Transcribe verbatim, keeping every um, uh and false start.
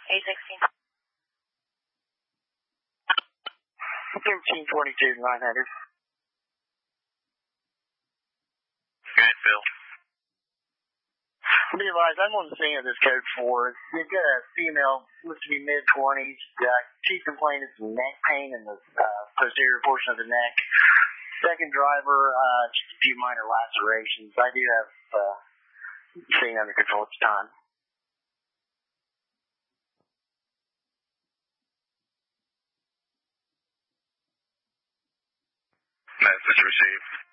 eight sixteen. thirteen twenty-two, nine hundred. Good, Phil. Be advised, I'm on the scene of this code four. You've got a female, looks to be mid-twenties. Uh, chief complaint is neck pain in the uh, posterior portion of the neck. Second driver, uh, just a few minor lacerations. I do have uh, scene under control at the time. Message received.